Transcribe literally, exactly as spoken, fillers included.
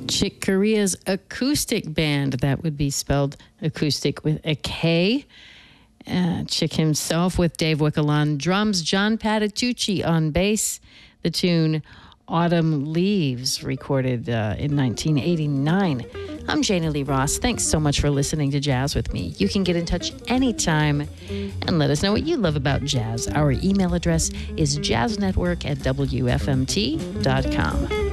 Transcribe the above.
Chick Corea's acoustic band. That would be spelled acoustic with a K. Uh, Chick himself with Dave Wickle on drums, John Patitucci on bass. The tune Autumn Leaves, recorded uh, in nineteen eighty-nine. I'm Janie Lee Ross. Thanks so much for listening to Jazz with me. You can get in touch anytime and let us know what you love about jazz. Our email address is jazznetwork at W F M T dot com.